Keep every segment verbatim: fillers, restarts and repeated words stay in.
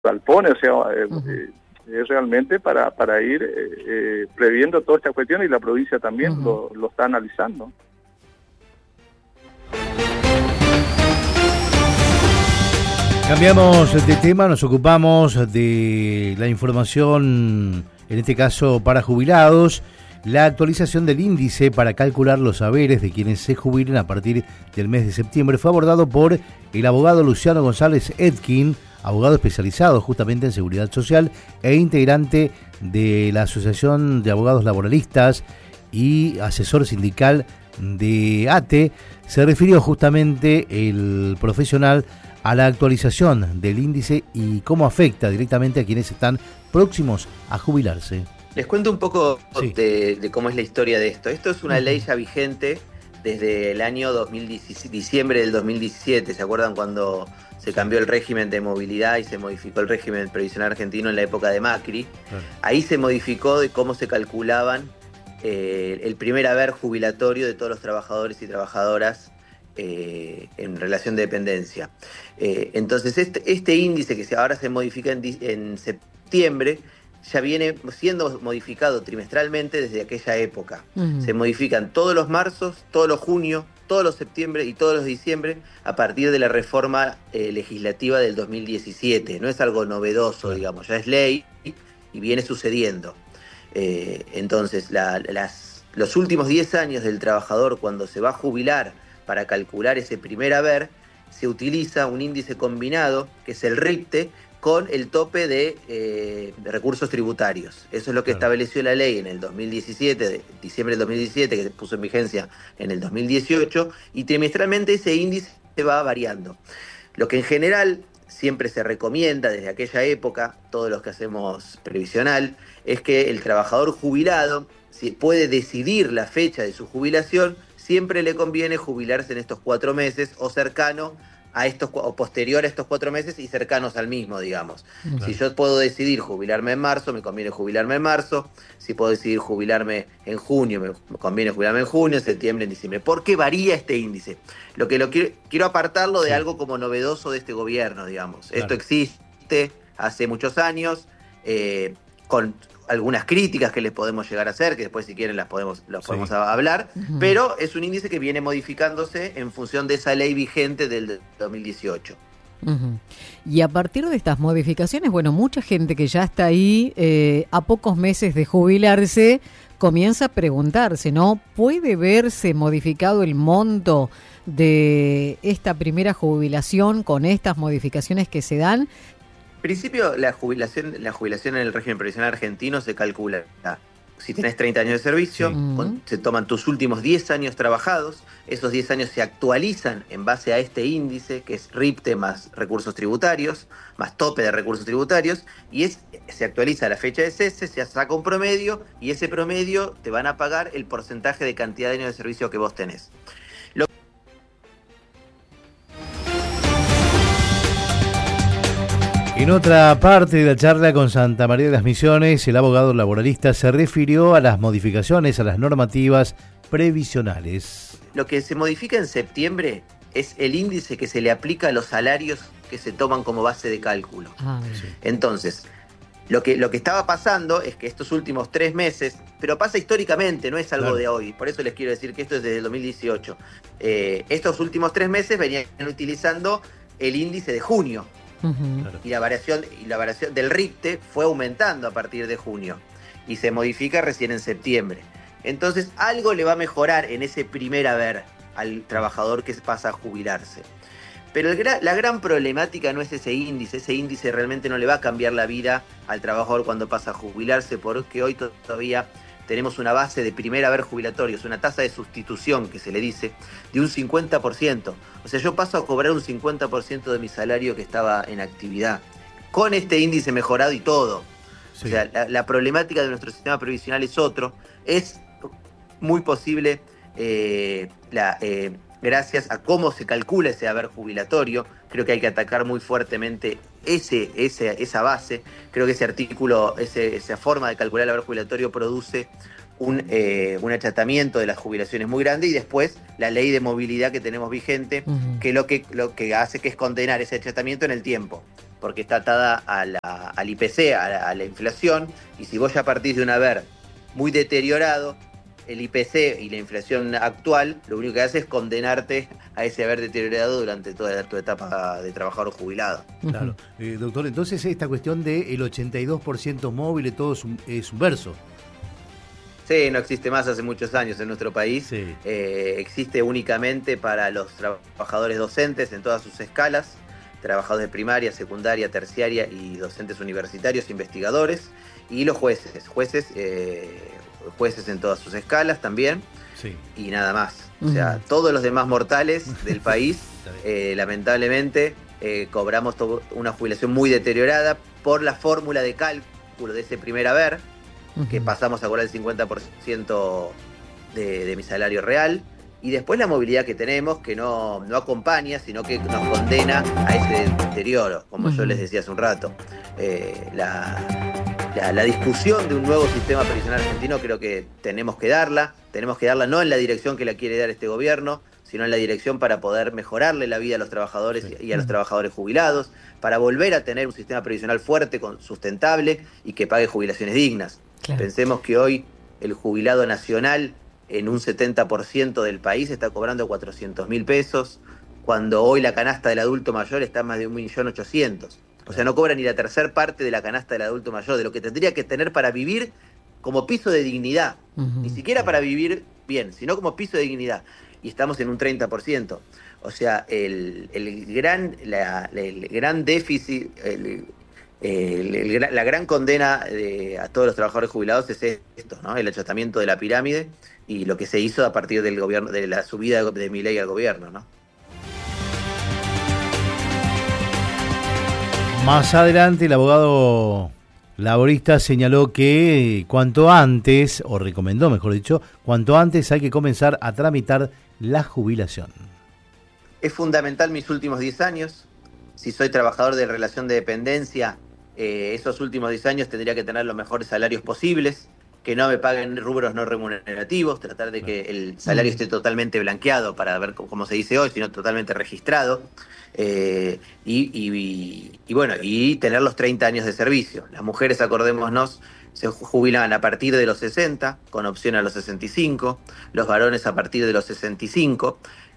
galpones, o sea, eh, uh-huh. eh, es realmente para, para ir eh, eh, previendo toda esta cuestión, y la provincia también uh-huh. lo, lo está analizando. Cambiamos de tema, nos ocupamos de la información, en este caso para jubilados. La actualización del índice para calcular los saberes de quienes se jubilen a partir del mes de septiembre fue abordado por el abogado Luciano González Edkin, abogado especializado justamente en seguridad social e integrante de la Asociación de Abogados Laboralistas y asesor sindical de A T E. Se refirió justamente el profesional a la actualización del índice y cómo afecta directamente a quienes están próximos a jubilarse. Les cuento un poco sí. de, de cómo es la historia de esto. Esto es una uh-huh. ley ya vigente desde el año dos mil diecisiete, diciembre del dos mil diecisiete. ¿Se acuerdan cuando se cambió el régimen de movilidad y se modificó el régimen previsional argentino en la época de Macri? Claro. Ahí se modificó de cómo se calculaban eh, el primer haber jubilatorio de todos los trabajadores y trabajadoras eh, en relación de dependencia. Eh, entonces este, este índice que ahora se modifica en, en septiembre ya viene siendo modificado trimestralmente desde aquella época. Uh-huh. Se modifican todos los marzos, todos los junios, todos los septiembre y todos los diciembre a partir de la reforma eh, legislativa del dos mil diecisiete. No es algo novedoso, uh-huh. digamos, ya es ley y viene sucediendo. Eh, entonces, la, las, los últimos diez años del trabajador, cuando se va a jubilar para calcular ese primer haber, se utiliza un índice combinado, que es el RIPTE, con el tope de, eh, de recursos tributarios. Eso es lo que claro. estableció la ley en el dos mil diecisiete, de diciembre del dos mil diecisiete, que se puso en vigencia en el dos mil dieciocho, y trimestralmente ese índice se va variando. Lo que en general siempre se recomienda desde aquella época, todos los que hacemos previsional, es que el trabajador jubilado, si puede decidir la fecha de su jubilación, siempre le conviene jubilarse en estos cuatro meses o cercano a estos, o posterior a estos cuatro meses y cercanos al mismo, digamos. Claro. Si yo puedo decidir jubilarme en marzo, me conviene jubilarme en marzo. Si puedo decidir jubilarme en junio, me conviene jubilarme en junio, en septiembre, en diciembre. ¿Por qué varía este índice? Lo que lo quiero, quiero apartarlo de sí. algo como novedoso de este gobierno, digamos. Claro. Esto existe hace muchos años, eh, con algunas críticas que les podemos llegar a hacer, que después si quieren las podemos, las sí. podemos hablar, uh-huh. pero es un índice que viene modificándose en función de esa ley vigente del dos mil dieciocho. Uh-huh. Y a partir de estas modificaciones, bueno, mucha gente que ya está ahí eh, a pocos meses de jubilarse, comienza a preguntarse, ¿no? ¿Puede verse modificado el monto de esta primera jubilación con estas modificaciones que se dan? En principio, la jubilación, la jubilación en el régimen previsional argentino se calcula. Si tenés treinta años de servicio, sí. con, se toman tus últimos diez años trabajados, esos diez años se actualizan en base a este índice, que es RIPTE más recursos tributarios, más tope de recursos tributarios, y es, se actualiza la fecha de cese, se saca un promedio, y ese promedio te van a pagar el porcentaje de cantidad de años de servicio que vos tenés. Lo En otra parte de la charla con Santa María de las Misiones, el abogado laboralista se refirió a las modificaciones a las normativas previsionales. Lo que se modifica en septiembre es el índice que se le aplica a los salarios que se toman como base de cálculo. Ah, sí. Entonces, lo que, lo que estaba pasando es que estos últimos tres meses, pero pasa históricamente, no es algo claro. de hoy, por eso les quiero decir que esto es desde el dos mil dieciocho. Eh, estos últimos tres meses venían utilizando el índice de junio. Uh-huh. Y la variación y la variación del RIPTE fue aumentando a partir de junio y se modifica recién en septiembre. Entonces algo le va a mejorar en ese primer haber al trabajador que pasa a jubilarse. Pero el, la gran problemática no es ese índice, ese índice realmente no le va a cambiar la vida al trabajador cuando pasa a jubilarse, porque hoy todavía tenemos una base de primer haber jubilatorio, es una tasa de sustitución que se le dice, de un cincuenta por ciento. O sea, yo paso a cobrar un cincuenta por ciento de mi salario que estaba en actividad, con este índice mejorado y todo. Sí. O sea, la, la problemática de nuestro sistema previsional es otro. Es muy posible, eh, la, eh, gracias a cómo se calcula ese haber jubilatorio, creo que hay que atacar muy fuertemente ese, ese, esa base. Creo que ese artículo, ese, esa forma de calcular el haber jubilatorio produce un, eh, un achatamiento de las jubilaciones muy grande, y después la ley de movilidad que tenemos vigente, uh-huh. que lo que lo que hace que es condenar ese achatamiento en el tiempo. porque está atada a la, al I P C, a la, a la inflación, y si vos ya partís de un haber muy deteriorado, el I P C y la inflación actual lo único que hace es condenarte a ese haber deteriorado durante toda tu etapa de trabajador jubilado. Claro. Eh, doctor, entonces esta cuestión del ochenta y dos por ciento móvil y todo es un, es un verso. Sí, no existe más hace muchos años en nuestro país. Sí. Eh, existe únicamente para los trabajadores docentes en todas sus escalas, trabajadores de primaria, secundaria, terciaria y docentes universitarios, investigadores, y los jueces, jueces, eh, jueces en todas sus escalas también, sí. Y nada más. O sea, uh-huh. todos los demás mortales del país, eh, lamentablemente, eh, cobramos una jubilación muy deteriorada por la fórmula de cálculo de ese primer haber, uh-huh. que pasamos a cobrar el cincuenta por ciento de, de mi salario real, y después la movilidad que tenemos, que no, no acompaña, sino que nos condena a ese deterioro, como uh-huh. yo les decía hace un rato. Eh, la... La, la discusión de un nuevo sistema previsional argentino creo que tenemos que darla, tenemos que darla no en la dirección que la quiere dar este gobierno, sino en la dirección para poder mejorarle la vida a los trabajadores sí. y a los trabajadores jubilados, para volver a tener un sistema previsional fuerte, sustentable y que pague jubilaciones dignas. Claro. Pensemos que hoy el jubilado nacional en un setenta por ciento del país está cobrando cuatrocientos mil pesos, cuando hoy la canasta del adulto mayor está más de un millón ochocientos. O sea, no cobra ni la tercera parte de la canasta del adulto mayor, de lo que tendría que tener para vivir como piso de dignidad. Uh-huh. Ni siquiera para vivir bien, sino como piso de dignidad. Y estamos en un treinta por ciento. O sea, el, el, gran, la, el gran déficit, el, el, el, la gran condena de, a todos los trabajadores jubilados es esto, ¿no? El achatamiento de la pirámide y lo que se hizo a partir del gobierno, de la subida de, de Milei al gobierno, ¿no? Más adelante el abogado laborista señaló que cuanto antes, o recomendó mejor dicho, cuanto antes hay que comenzar a tramitar la jubilación. Es fundamental mis últimos diez años. Si soy trabajador de relación de dependencia, eh, esos últimos diez años tendría que tener los mejores salarios posibles, que no me paguen rubros no remunerativos, tratar de que el salario esté totalmente blanqueado para ver cómo se dice hoy, sino totalmente registrado. Eh, y, y, y bueno, y tener los treinta años de servicio. Las mujeres, acordémonos, se jubilan a partir de los sesenta, con opción a los sesenta y cinco, los varones a partir de los sesenta y cinco,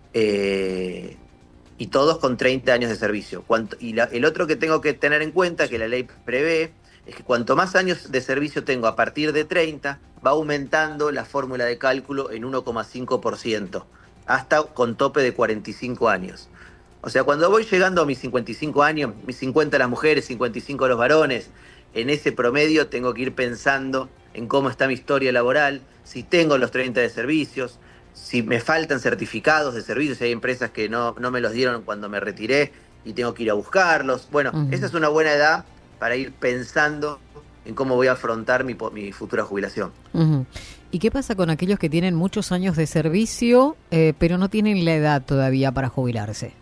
eh, y todos con treinta años de servicio. Cuanto, y la, el otro que tengo que tener en cuenta, que la ley prevé, es que cuanto más años de servicio tengo a partir de treinta, va aumentando la fórmula de cálculo en uno coma cinco por ciento, hasta con tope de cuarenta y cinco años. O sea, cuando voy llegando a mis cincuenta y cinco años, mis cincuenta las mujeres, cincuenta y cinco los varones, en ese promedio tengo que ir pensando en cómo está mi historia laboral, si tengo los treinta de servicios, si me faltan certificados de servicios, si hay empresas que no, no me los dieron cuando me retiré y tengo que ir a buscarlos. Bueno, uh-huh. esa es una buena edad para ir pensando en cómo voy a afrontar mi, mi futura jubilación. Uh-huh. ¿Y qué pasa con aquellos que tienen muchos años de servicio, eh, pero no tienen la edad todavía para jubilarse?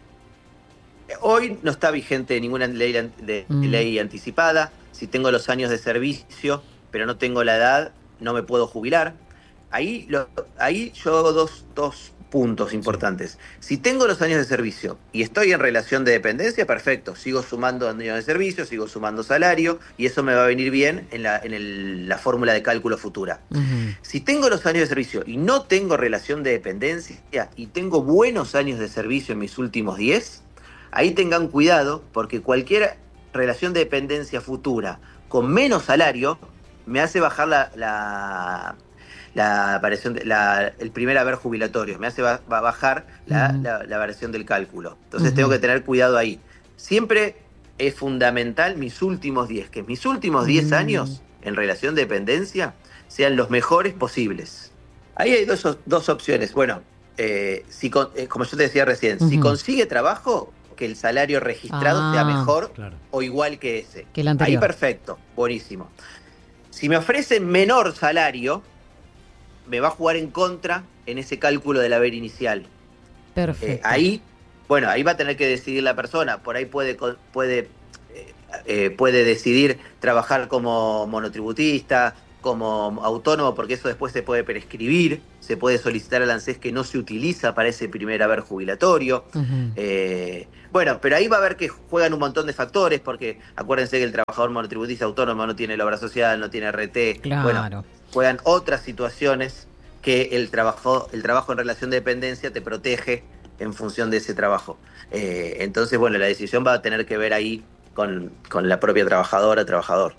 Hoy no está vigente ninguna ley, de, mm. ley anticipada. Si tengo los años de servicio, pero no tengo la edad, no me puedo jubilar. Ahí, lo, ahí yo hago dos, dos puntos importantes. Sí. Si tengo los años de servicio y estoy en relación de dependencia, perfecto. Sigo sumando años de servicio, sigo sumando salario y eso me va a venir bien en la, en el, la fórmula de cálculo futura. Uh-huh. Si tengo los años de servicio y no tengo relación de dependencia y tengo buenos años de servicio en mis últimos diez, ahí tengan cuidado, porque cualquier relación de dependencia futura con menos salario me hace bajar la, la, la variación, de, la, el primer haber jubilatorio, me hace ba, va bajar la, uh-huh. la, la variación del cálculo. Entonces uh-huh. tengo que tener cuidado ahí. Siempre es fundamental mis últimos diez, que mis últimos diez uh-huh. años en relación de dependencia sean los mejores posibles. Ahí hay dos, dos opciones. Bueno, eh, si con, eh, como yo te decía recién, uh-huh. si consigue trabajo, que el salario registrado ah, sea mejor claro. o igual que ese. Que el anterior. Ahí perfecto, buenísimo. Si me ofrecen menor salario, me va a jugar en contra en ese cálculo del haber inicial. Perfecto. Eh, ahí, bueno, ahí va a tener que decidir la persona. Por ahí puede, puede, eh, eh, puede decidir trabajar como monotributista, como autónomo, porque eso después se puede prescribir, se puede solicitar al ANSES que no se utiliza para ese primer haber jubilatorio. Uh-huh. Eh, bueno, pero ahí va a haber que juegan un montón de factores, porque acuérdense que el trabajador monotributista autónomo no tiene la obra social, no tiene R T. Claro. Bueno, juegan otras situaciones que el trabajo, el trabajo en relación de dependencia te protege en función de ese trabajo. Eh, entonces, bueno, la decisión va a tener que ver ahí con, con la propia trabajadora, trabajador.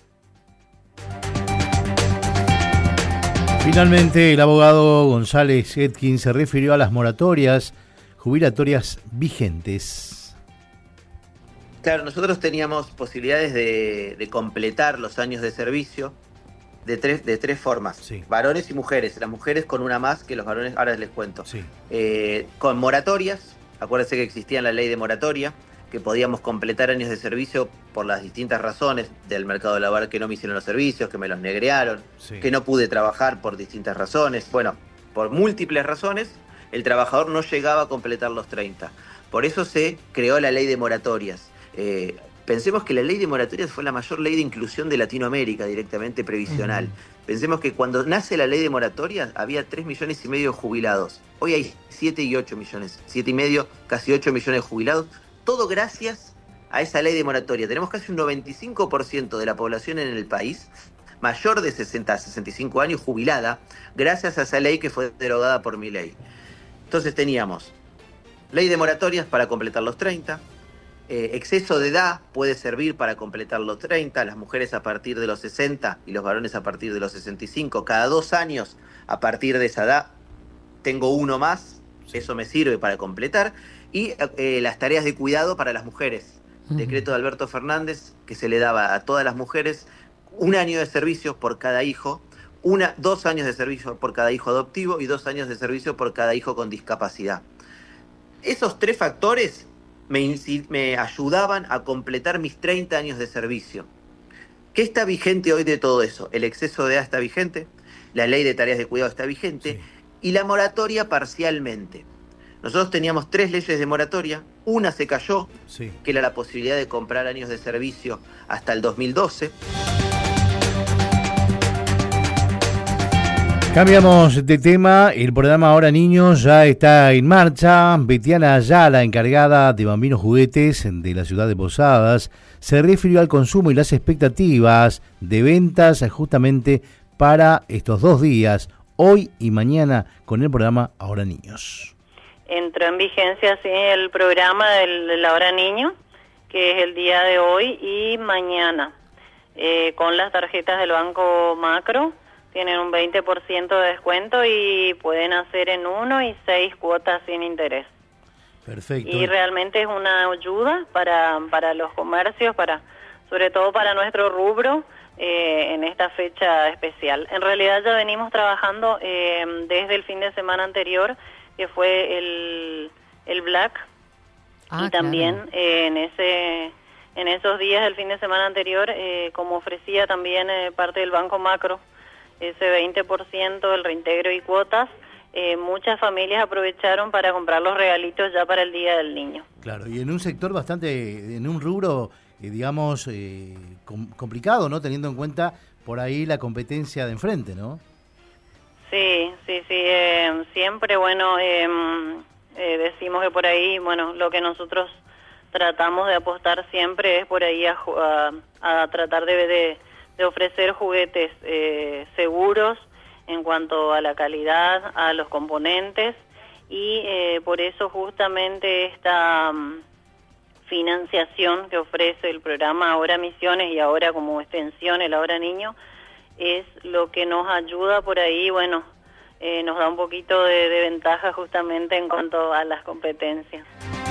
Finalmente, el abogado González Etkin se refirió a las moratorias jubilatorias vigentes. Claro, nosotros teníamos posibilidades de, de completar los años de servicio de tres, de tres formas, sí. Varones y mujeres. Las mujeres con una más que los varones, ahora les cuento. Sí. Eh, con moratorias, acuérdense que existía la ley de moratoria, que podíamos completar años de servicio por las distintas razones del mercado laboral, que no me hicieron los servicios, que me los negrearon, sí. que no pude trabajar por distintas razones. Bueno, por múltiples razones, el trabajador no llegaba a completar los treinta. Por eso se creó la ley de moratorias. Eh, pensemos que la ley de moratorias fue la mayor ley de inclusión de Latinoamérica, directamente previsional. Uh-huh. Pensemos que cuando nace la ley de moratorias había tres millones y medio de jubilados. Hoy hay siete y ocho millones, siete y medio, casi ocho millones de jubilados. Todo gracias a esa ley de moratoria. Tenemos casi un noventa y cinco por ciento de la población en el país mayor de sesenta a sesenta y cinco años jubilada, gracias a esa ley que fue derogada por Milei. Entonces teníamos ley de moratorias para completar los treinta, eh, exceso de edad puede servir para completar los treinta, las mujeres a partir de los sesenta y los varones a partir de los sesenta y cinco. Cada dos años a partir de esa edad tengo uno más, eso me sirve para completar. Y eh, las tareas de cuidado para las mujeres. Uh-huh. Decreto de Alberto Fernández, que se le daba a todas las mujeres un año de servicio por cada hijo, una, dos años de servicio por cada hijo adoptivo y dos años de servicio por cada hijo con discapacidad. Esos tres factores me, me ayudaban a completar mis treinta años de servicio. ¿Qué está vigente hoy de todo eso? El exceso de edad está vigente, la ley de tareas de cuidado está vigente, sí. y la moratoria parcialmente. Nosotros teníamos tres leyes de moratoria, una se cayó, sí. que era la posibilidad de comprar años de servicio hasta el dos mil doce. Cambiamos de tema, el programa Ahora Niños ya está en marcha. Betiana Ayala, encargada de Bambinos Juguetes de la ciudad de Posadas, se refirió al consumo y las expectativas de ventas justamente para estos dos días, hoy y mañana, con el programa Ahora Niños. Entró en vigencia sí, el programa del, de la Hora Niño, que es el día de hoy y mañana, eh, con las tarjetas del Banco Macro, tienen un veinte por ciento de descuento y pueden hacer en uno y seis cuotas sin interés. Perfecto. Y realmente es una ayuda para, para los comercios, para sobre todo para nuestro rubro, eh, en esta fecha especial. En realidad ya venimos trabajando eh, desde el fin de semana anterior, que fue el, el Black, ah, y también claro. eh, en ese en esos días del fin de semana anterior, eh, como ofrecía también eh, parte del Banco Macro, ese veinte por ciento del reintegro y cuotas, eh, muchas familias aprovecharon para comprar los regalitos ya para el Día del Niño. Claro, y en un sector bastante, en un rubro, eh, digamos, eh, com- complicado, ¿no? Teniendo en cuenta por ahí la competencia de enfrente, ¿no? Sí, sí, sí, eh, siempre, bueno, eh, eh, decimos que por ahí, bueno, lo que nosotros tratamos de apostar siempre es por ahí a, a, a tratar de, de, de ofrecer juguetes eh, seguros en cuanto a la calidad, a los componentes, y eh, por eso justamente esta um, financiación que ofrece el programa Ahora Misiones y ahora como extensión el Ahora Niño, es lo que nos ayuda por ahí, bueno, eh, nos da un poquito de, de ventaja justamente en cuanto a las competencias.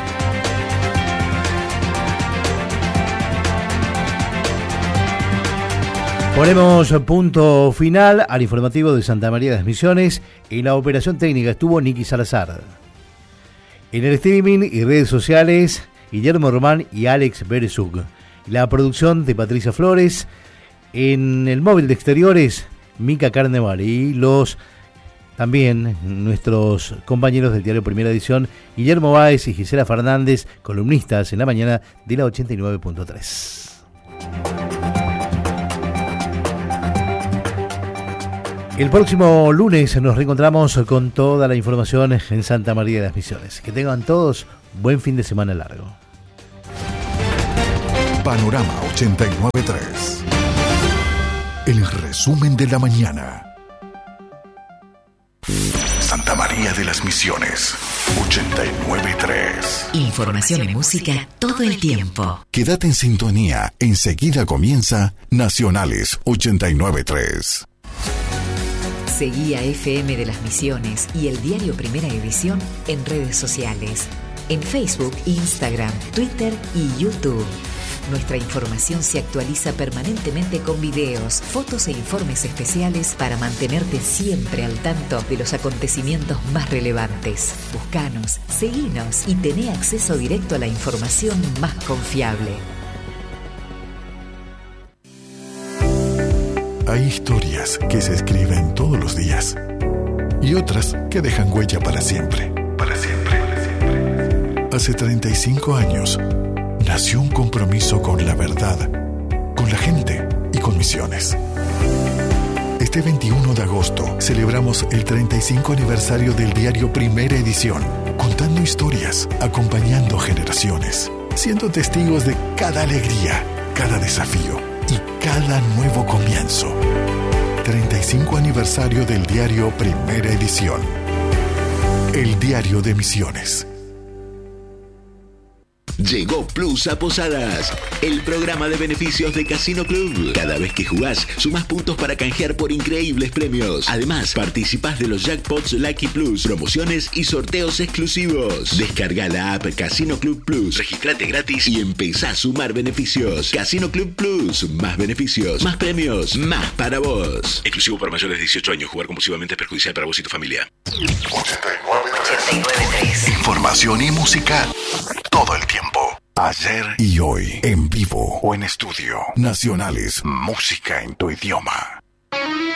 Ponemos punto final al informativo de Santa María de las Misiones. En la operación técnica estuvo Nicky Salazar. En el streaming y redes sociales, Guillermo Román y Alex Berezug. La producción de Patricia Flores. En el móvil de exteriores, Mica Carneval, y los también nuestros compañeros del diario Primera Edición, Guillermo Báez y Gisela Fernández, columnistas en la mañana de la ochenta y nueve punto tres. El próximo lunes nos reencontramos con toda la información en Santa María de las Misiones. Que tengan todos buen fin de semana largo. Panorama ochenta y nueve punto tres. El resumen de la mañana. Santa María de las Misiones, ochenta y nueve punto tres. Información y música todo el tiempo. Quédate en sintonía. Enseguida comienza Nacionales ochenta y nueve punto tres. Seguí a F M de las Misiones y el diario Primera Edición en redes sociales. En Facebook, Instagram, Twitter y YouTube. Nuestra información se actualiza permanentemente con videos, fotos e informes especiales para mantenerte siempre al tanto de los acontecimientos más relevantes. Búscanos, seguinos y tené acceso directo a la información más confiable. Hay historias que se escriben todos los días y otras que dejan huella para siempre. Para siempre. Hace treinta y cinco años nació un compromiso con la verdad, con la gente y con Misiones. Este veintiuno de agosto celebramos el treinta y cinco aniversario del diario Primera Edición, contando historias, acompañando generaciones, siendo testigos de cada alegría, cada desafío y cada nuevo comienzo. treinta y cinco aniversario del diario Primera Edición. El diario de Misiones. Llegó Plus a Posadas, el programa de beneficios de Casino Club. Cada vez que jugás, sumás puntos para canjear por increíbles premios. Además, participás de los jackpots Lucky Plus, promociones y sorteos exclusivos. Descarga la app Casino Club Plus, registrate gratis y empezá a sumar beneficios. Casino Club Plus, más beneficios, más premios, más para vos. Exclusivo para mayores de dieciocho años. Jugar compulsivamente es perjudicial para vos y tu familia. ochenta y nueve punto tres. Información y música todo el tiempo. Ayer y hoy, en vivo o en estudio. Nacionales, música en tu idioma.